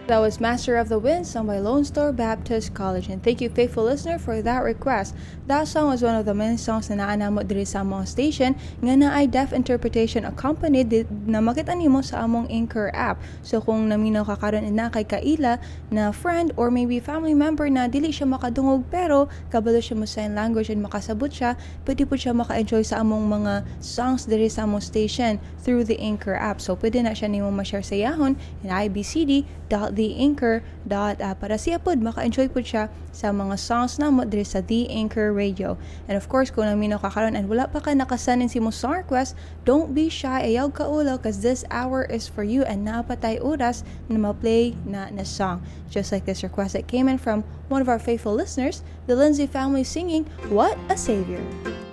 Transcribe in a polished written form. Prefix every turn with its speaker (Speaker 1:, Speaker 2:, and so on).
Speaker 1: That was Master of the Wind, sung by Lone Star Baptist College. And thank you, faithful listener, for that request. That song was one of the many songs na naanamo diri sa among station nga na ay deaf interpretation accompanied na makita nimo sa among Anchor app. So kung naminaw ka karon na kay kaila na friend or maybe family member na dili siya makadungog pero kabalo siya mo sign language and makasabot siya, pwede po siya maka-enjoy sa among mga songs diri sa among station through the Anchor app. So pwede na siya nimo ma-share sa yahon in ibcd.theanchor.app para siya pod maka-enjoy po siya sa mga songs na mo diri sa The Anchor Radio. And of course, kung naminaw ka karon and wala pa ka nakasanin si mo song request, don't be shy, ayaw ka ulo cause this hour is for you and napatay oras na ma-play na song. Just like this request that came in from one of our faithful listeners, the Lindsay family singing What a Savior.